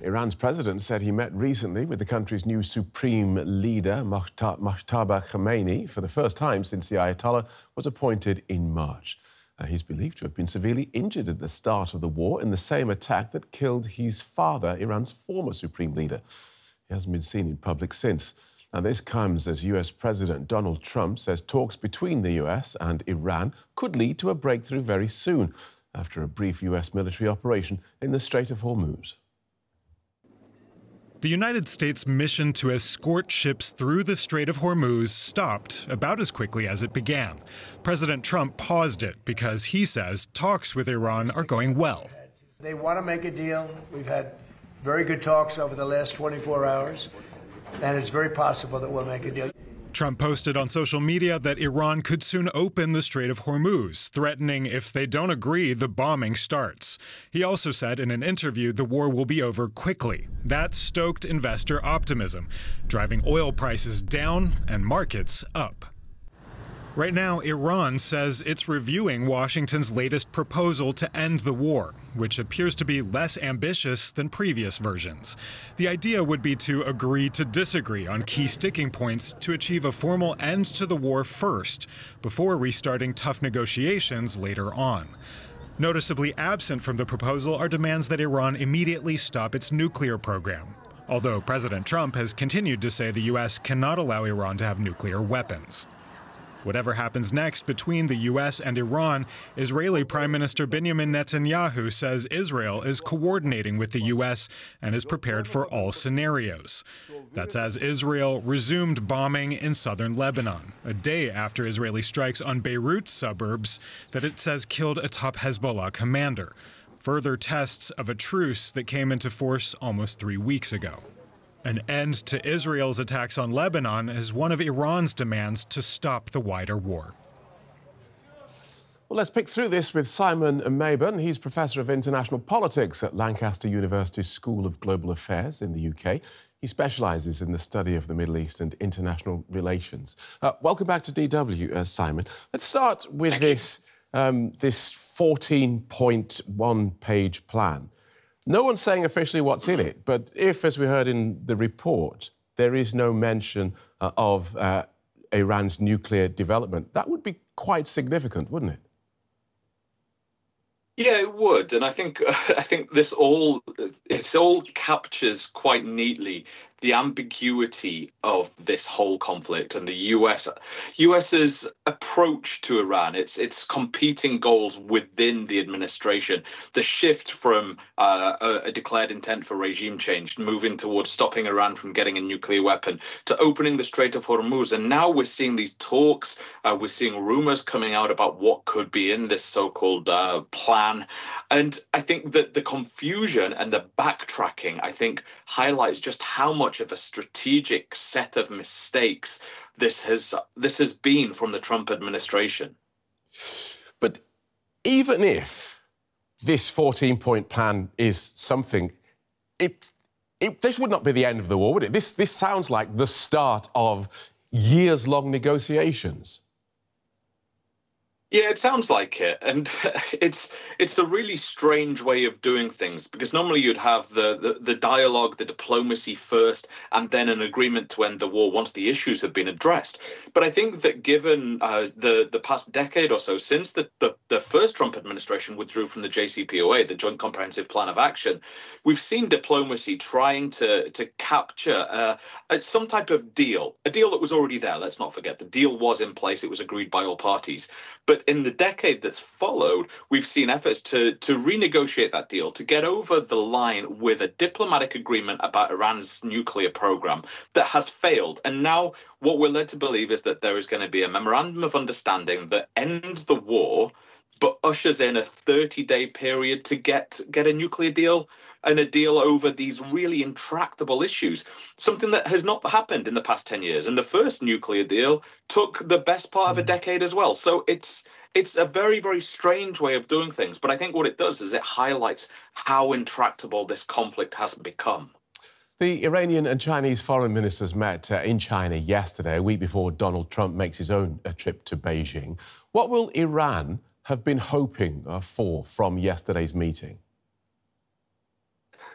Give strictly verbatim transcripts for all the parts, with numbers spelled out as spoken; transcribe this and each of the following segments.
Iran's president said he met recently with the country's new supreme leader, Mojtaba Khamenei, for the first time since the Ayatollah was appointed in March. Uh, he's believed to have been severely injured at the start of the war in the same attack that killed his father, Iran's former supreme leader. He hasn't been seen in public since. Now, this comes as U S President Donald Trump says talks between the U S and Iran could lead to a breakthrough very soon, after a brief U S military operation in the Strait of Hormuz. The United States' mission to escort ships through the Strait of Hormuz stopped about as quickly as it began. President Trump paused it because he says talks with Iran are going well. They want to make a deal. We've had very good talks over the last twenty-four hours, and it's very possible that we'll make a deal. Trump posted on social media that Iran could soon open the Strait of Hormuz, threatening if they don't agree, the bombing starts. He also said in an interview the war will be over quickly. That stoked investor optimism, driving oil prices down and markets up. Right now, Iran says it's reviewing Washington's latest proposal to end the war, which appears to be less ambitious than previous versions. The idea would be to agree to disagree on key sticking points to achieve a formal end to the war first, before restarting tough negotiations later on. Noticeably absent from the proposal are demands that Iran immediately stop its nuclear program, although President Trump has continued to say the U S cannot allow Iran to have nuclear weapons. Whatever happens next between the U S and Iran, Israeli Prime Minister Benjamin Netanyahu says Israel is coordinating with the U S and is prepared for all scenarios. That's as Israel resumed bombing in southern Lebanon, a day after Israeli strikes on Beirut's suburbs that it says killed a top Hezbollah commander. Further tests of a truce that came into force almost three weeks ago. An end to Israel's attacks on Lebanon is one of Iran's demands to stop the wider war. Well, let's pick through this with Simon Mabon. He's Professor of International Politics at Lancaster University School of Global Affairs in the U K. He specialises in the study of the Middle East and international relations. Uh, welcome back to D W, uh, Simon. Let's start with Thank this, um, this fourteen point one page plan. No one's saying officially what's in it, but if, as we heard in the report, there is no mention uh, of uh, Iran's nuclear development, that would be quite significant, wouldn't it? Yeah, it would, and I think I think this all it all captures quite neatly the ambiguity of this whole conflict and the U S US's approach to Iran, its its competing goals within the administration, the shift from uh, a, a declared intent for regime change, moving towards stopping Iran from getting a nuclear weapon, to opening the Strait of Hormuz, and now we're seeing these talks, uh, we're seeing rumors coming out about what could be in this so-called uh, plan, and I think that the confusion and the backtracking, I think, highlights just how much of a strategic set of mistakes this has this has been from the Trump administration. But even if this fourteen-point plan is something, it, it this would not be the end of the war, would it? This this sounds like the start of years-long negotiations. Yeah, it sounds like it, and it's it's a really strange way of doing things, because normally you'd have the, the the dialogue, the diplomacy first, and then an agreement to end the war once the issues have been addressed. But I think that given uh, the the past decade or so, since the, the the first Trump administration withdrew from the J C P O A, the Joint Comprehensive Plan of Action, we've seen diplomacy trying to to capture uh, some type of deal, a deal that was already there. Let's not forget, the deal was in place; it was agreed by all parties. But in the decade that's followed, we've seen efforts to, to renegotiate that deal, to get over the line with a diplomatic agreement about Iran's nuclear program that has failed. And now what we're led to believe is that there is going to be a memorandum of understanding that ends the war, but ushers in a thirty-day period to get, get a nuclear deal and a deal over these really intractable issues, something that has not happened in the past ten years. And the first nuclear deal took the best part of a decade as well. So it's it's a very, very strange way of doing things. But I think what it does is it highlights how intractable this conflict has become. The Iranian and Chinese foreign ministers met uh, in China yesterday, a week before Donald Trump makes his own uh, trip to Beijing. What will Iran have been hoping uh, for from yesterday's meeting?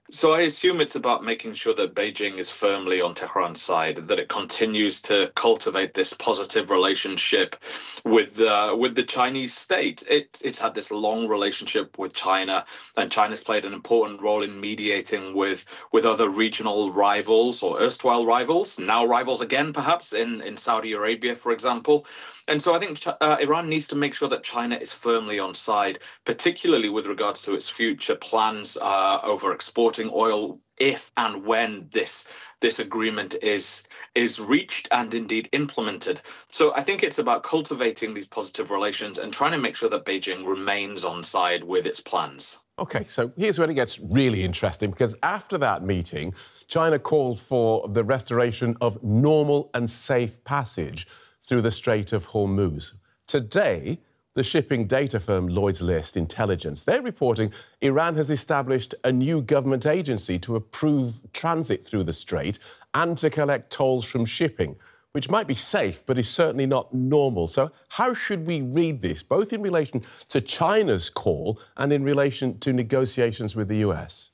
So I assume it's about making sure that Beijing is firmly on Tehran's side, that it continues to cultivate this positive relationship with uh, with the Chinese state. It, it's had this long relationship with China, and China's played an important role in mediating with, with other regional rivals or erstwhile rivals, now rivals again, perhaps, in, in Saudi Arabia, for example. And so I think uh, Iran needs to make sure that China is firmly on side, particularly with regards to its future plans uh, over exporting oil, if and when this this agreement is is reached and indeed implemented. So I think it's about cultivating these positive relations and trying to make sure that Beijing remains on side with its plans. OK, so here's where it gets really interesting, because after that meeting, China called for the restoration of normal and safe passage through the Strait of Hormuz. Today, the shipping data firm Lloyd's List Intelligence, they're reporting Iran has established a new government agency to approve transit through the strait and to collect tolls from shipping, which might be safe, but is certainly not normal. So how should we read this, both in relation to China's call and in relation to negotiations with the U S?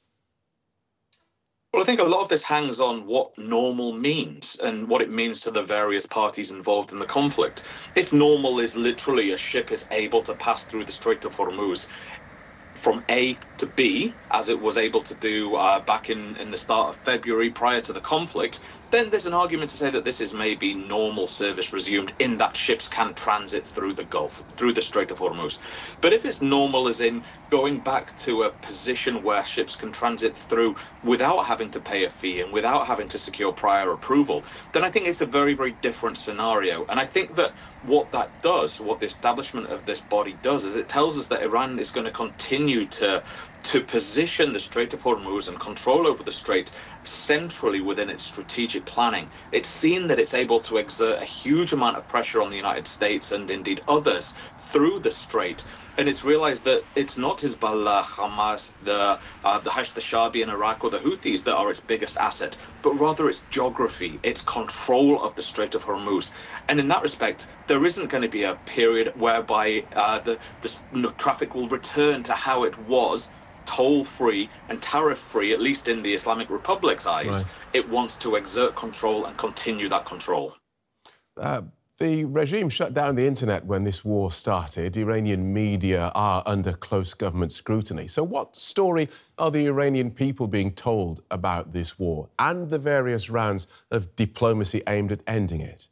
Well, I think a lot of this hangs on what normal means and what it means to the various parties involved in the conflict. If normal is literally a ship is able to pass through the Strait of Hormuz from A to B, as it was able to do uh, back in, in the start of February prior to the conflict, then there's an argument to say that this is maybe normal service resumed in that ships can transit through the Gulf, through the Strait of Hormuz. But if it's normal as in going back to a position where ships can transit through without having to pay a fee and without having to secure prior approval, then I think it's a very, very different scenario. And I think that what that does, what the establishment of this body does, is it tells us that Iran is going to continue to to position the Strait of Hormuz and control over the strait centrally within its strategic planning. It's seen that it's able to exert a huge amount of pressure on the United States and indeed others through the strait. And it's realized that it's not Hezbollah, Hamas, the uh, the Hashd al-Shaabi in Iraq or the Houthis that are its biggest asset, but rather its geography, its control of the Strait of Hormuz. And in that respect, there isn't going to be a period whereby uh, the, the you know, traffic will return to how it was, toll-free and tariff-free, at least in the Islamic Republic's eyes. Right. It wants to exert control and continue that control. Uh, the regime shut down the internet when this war started. Iranian media are under close government scrutiny. So what story are the Iranian people being told about this war and the various rounds of diplomacy aimed at ending it?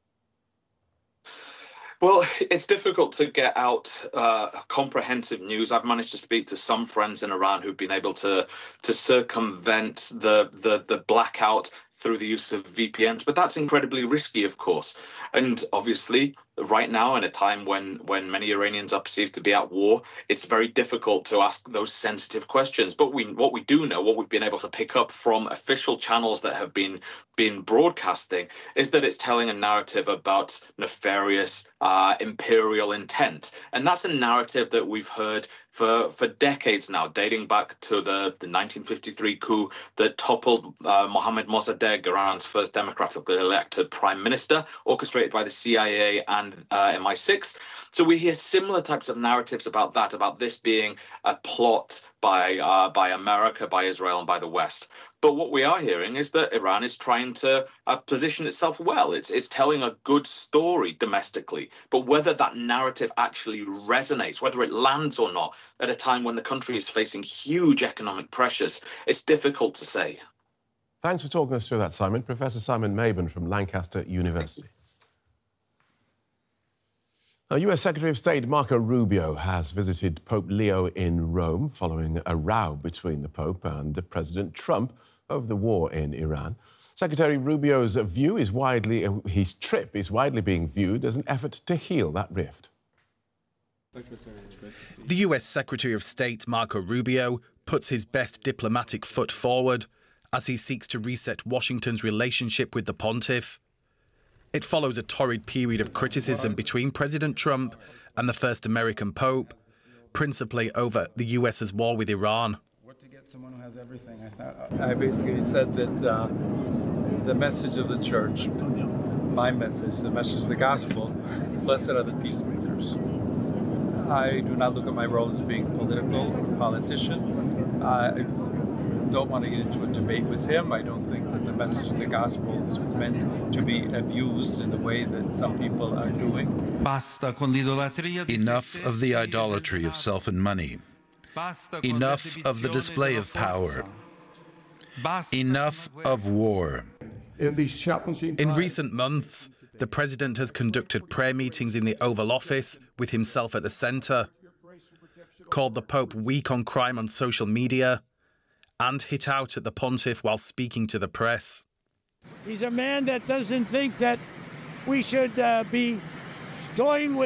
Well, it's difficult to get out uh, comprehensive news. I've managed to speak to some friends in Iran who've been able to to circumvent the the, the blackout through the use of V P Ns, but that's incredibly risky, of course. And obviously, right now, in a time when when many Iranians are perceived to be at war, it's very difficult to ask those sensitive questions. But we, what we do know, what we've been able to pick up from official channels that have been been broadcasting, is that it's telling a narrative about nefarious uh, imperial intent, and that's a narrative that we've heard for for decades now, dating back to the the nineteen fifty-three coup that toppled uh, Mohammad Mossadegh, Iran's first democratically elected prime minister, orchestrated by the C I A and uh, M I six. So we hear similar types of narratives about that, about this being a plot by uh, by America, by Israel, and by the West. But what we are hearing is that Iran is trying to uh, position itself well. It's it's telling a good story domestically. But whether that narrative actually resonates, whether it lands or not, at a time when the country is facing huge economic pressures, it's difficult to say. Thanks for talking us through that, Simon. Professor Simon Mabon from Lancaster University. Now, U S Secretary of State Marco Rubio has visited Pope Leo in Rome following a row between the Pope and President Trump over the war in Iran. Secretary Rubio's view is widely, his trip is widely being viewed as an effort to heal that rift. The U S Secretary of State Marco Rubio puts his best diplomatic foot forward as he seeks to reset Washington's relationship with the pontiff. It follows a torrid period of criticism between President Trump and the first American Pope, principally over the U S's war with Iran. To get someone who has everything, I thought I basically said that uh, the message of the church, my message, the message of the gospel, blessed are the peacemakers. I do not look at my role as being political or politician. I don't want to get into a debate with him. I don't think that the message of the gospel is meant to be abused in the way that some people are doing. Enough of the idolatry of self and money. Enough of the display of power. Enough of war. In recent months, the president has conducted prayer meetings in the Oval Office with himself at the center, called the Pope weak on crime on social media, and hit out at the pontiff while speaking to the press. He's a man that doesn't think that we should uh, be toying with